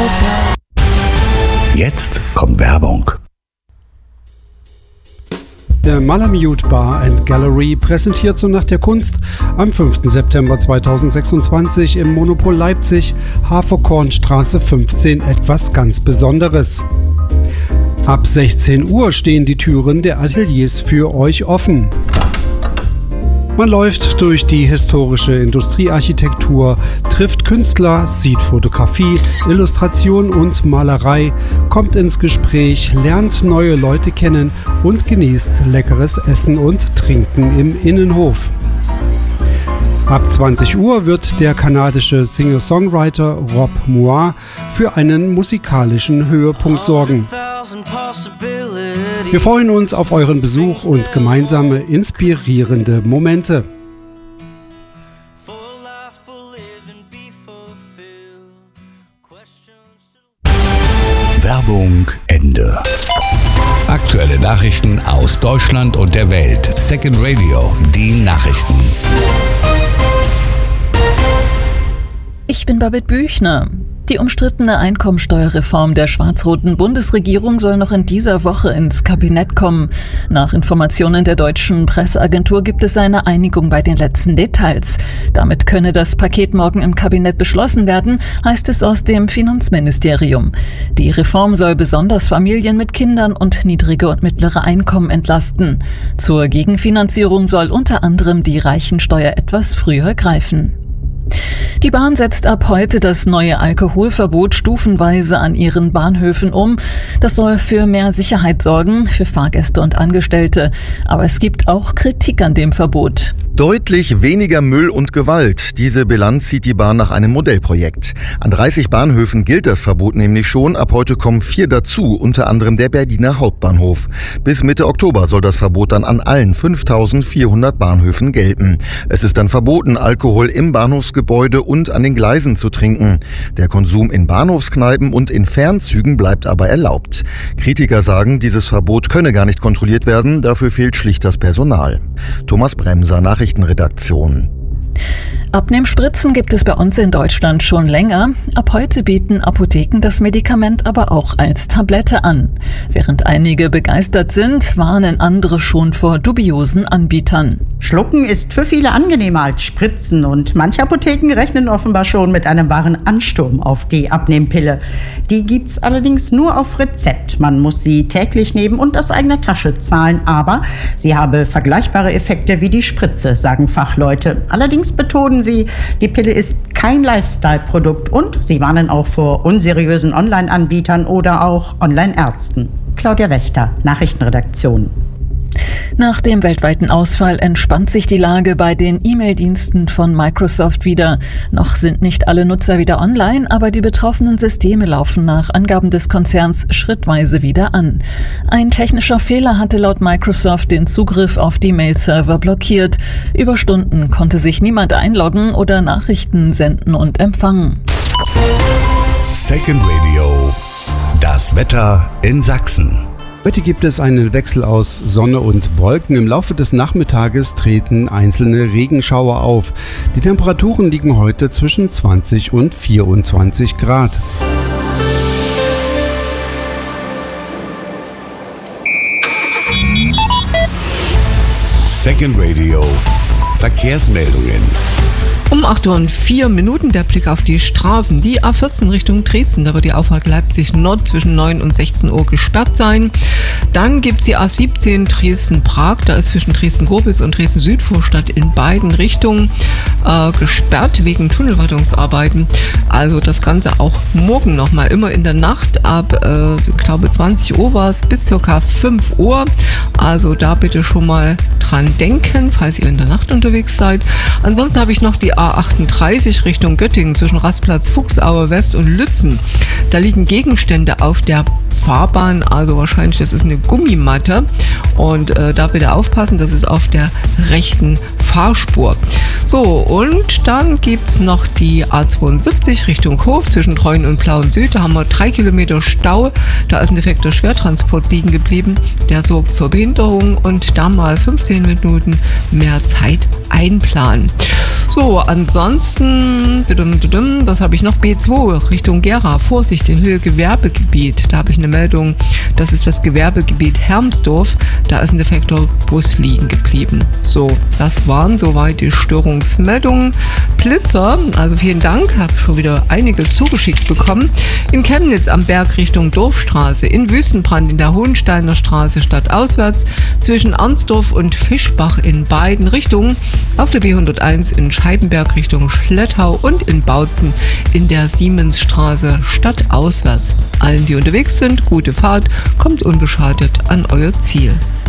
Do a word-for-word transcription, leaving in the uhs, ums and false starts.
Jetzt kommt Werbung. Der Malamute Bar and Gallery präsentiert zur Nacht der Kunst am fünften September zweitausendsechsundzwanzig im Monopol Leipzig, Haferkornstraße fünfzehn, etwas ganz Besonderes. Ab sechzehn Uhr stehen die Türen der Ateliers für euch offen. Man läuft durch die historische Industriearchitektur, trifft Künstler, sieht Fotografie, Illustration und Malerei, kommt ins Gespräch, lernt neue Leute kennen und genießt leckeres Essen und Trinken im Innenhof. Ab zwanzig Uhr wird der kanadische Singer-Songwriter Rob Moir für einen musikalischen Höhepunkt sorgen. Wir freuen uns auf euren Besuch und gemeinsame inspirierende Momente. Werbung Ende. Aktuelle Nachrichten aus Deutschland und der Welt. Second Radio, die Nachrichten. Ich bin Babette Büchner. Die umstrittene Einkommensteuerreform der schwarz-roten Bundesregierung soll noch in dieser Woche ins Kabinett kommen. Nach Informationen der deutschen Presseagentur gibt es eine Einigung bei den letzten Details. Damit könne das Paket morgen im Kabinett beschlossen werden, heißt es aus dem Finanzministerium. Die Reform soll besonders Familien mit Kindern und niedrige und mittlere Einkommen entlasten. Zur Gegenfinanzierung soll unter anderem die Reichensteuer etwas früher greifen. Die Bahn setzt ab heute das neue Alkoholverbot stufenweise an ihren Bahnhöfen um. Das soll für mehr Sicherheit sorgen, für Fahrgäste und Angestellte. Aber es gibt auch Kritik an dem Verbot. Deutlich weniger Müll und Gewalt. Diese Bilanz zieht die Bahn nach einem Modellprojekt. An dreißig Bahnhöfen gilt das Verbot nämlich schon. Ab heute kommen vier dazu, unter anderem der Berliner Hauptbahnhof. Bis Mitte Oktober soll das Verbot dann an allen fünftausendvierhundert Bahnhöfen gelten. Es ist dann verboten, Alkohol im Bahnhofsgebäude und an den Gleisen zu trinken. Der Konsum in Bahnhofskneipen und in Fernzügen bleibt aber erlaubt. Kritiker sagen, dieses Verbot könne gar nicht kontrolliert werden, dafür fehlt schlicht das Personal. Thomas Bremser, Nachrichtenredaktion. Abnehmspritzen gibt es bei uns in Deutschland schon länger. Ab heute bieten Apotheken das Medikament aber auch als Tablette an. Während einige begeistert sind, warnen andere schon vor dubiosen Anbietern. Schlucken ist für viele angenehmer als Spritzen und manche Apotheken rechnen offenbar schon mit einem wahren Ansturm auf die Abnehmpille. Die gibt's allerdings nur auf Rezept. Man muss sie täglich nehmen und aus eigener Tasche zahlen, aber sie habe vergleichbare Effekte wie die Spritze, sagen Fachleute. Allerdings betonen sie, die Pille ist kein Lifestyle-Produkt und sie warnen auch vor unseriösen Online-Anbietern oder auch Online-Ärzten. Claudia Wächter, Nachrichtenredaktion. Nach dem weltweiten Ausfall entspannt sich die Lage bei den E-Mail-Diensten von Microsoft wieder. Noch sind nicht alle Nutzer wieder online, aber die betroffenen Systeme laufen nach Angaben des Konzerns schrittweise wieder an. Ein technischer Fehler hatte laut Microsoft den Zugriff auf die Mail-Server blockiert. Über Stunden konnte sich niemand einloggen oder Nachrichten senden und empfangen. Second Radio, das Wetter in Sachsen. Heute gibt es einen Wechsel aus Sonne und Wolken. Im Laufe des Nachmittages treten einzelne Regenschauer auf. Die Temperaturen liegen heute zwischen zwanzig und vierundzwanzig Grad. Second Radio, Verkehrsmeldungen. Um acht Uhr und vier Minuten der Blick auf die Straßen. Die A vierzehn Richtung Dresden, da wird die Auffahrt Leipzig Nord zwischen neun und sechzehn Uhr gesperrt sein. Dann gibt es die A siebzehn Dresden-Prag, da ist zwischen Dresden-Gorbis und Dresden-Südvorstadt in beiden Richtungen äh, gesperrt wegen Tunnelwartungsarbeiten. Also das Ganze auch morgen nochmal, immer in der Nacht ab, äh, ich glaube zwanzig Uhr war es, bis circa fünf Uhr. Also da bitte schon mal dran denken, falls ihr in der Nacht unterwegs seid. Ansonsten habe ich noch die A achtunddreißig Richtung Göttingen zwischen Rastplatz Fuchsaue West und Lützen. Da liegen Gegenstände auf der Fahrbahn, also wahrscheinlich das ist eine Gummimatte und äh, da bitte aufpassen, das ist auf der rechten Fahrspur. So, und dann gibt es noch die A zweiundsiebzig Richtung Hof zwischen Treuen und Plauen Süd. Da haben wir drei Kilometer Stau. Da ist ein defekter Schwertransport liegen geblieben. Der sorgt für Behinderung und da mal fünfzehn Minuten mehr Zeit einplanen. So, ansonsten, was habe ich noch? B zwei Richtung Gera, Vorsicht in Höhe Gewerbegebiet. Da habe ich eine Meldung, das ist das Gewerbegebiet Hermsdorf. Da ist ein defekter Bus liegen geblieben. So, das waren soweit die Störungsmeldungen. Blitzer, also vielen Dank, habe schon wieder einiges zugeschickt bekommen. In Chemnitz am Berg Richtung Dorfstraße, in Wüstenbrand in der Hohensteiner Straße stadtauswärts, zwischen Arnsdorf und Fischbach in beiden Richtungen, auf der B hunderteins in Scheibenberg Richtung Schlettau und in Bautzen in der Siemensstraße stadtauswärts. Allen, die unterwegs sind, gute Fahrt, kommt unbeschadet an euer Ziel.